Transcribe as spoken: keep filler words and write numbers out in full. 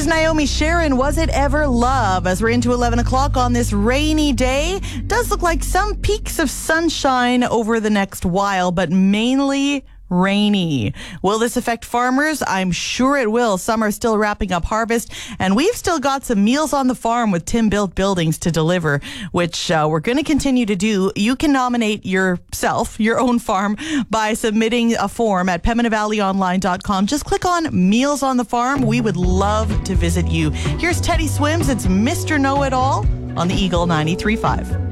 Here's Naomi Sharon, Was It Ever Love? As we're into eleven o'clock on this rainy day, does look like some peaks of sunshine over the next while, but mainly rainy. Will this affect farmers? I'm sure it will. Some are still wrapping up harvest, and we've still got some meals on the farm with Tim Built Buildings to deliver, which uh, we're going to continue to do. You can nominate yourself, your own farm, by submitting a form at pembina valley online dot com. Just click on Meals on the Farm. We would love to visit you. Here's Teddy Swims. It's Mister Know-It-All on the Eagle ninety-three point five.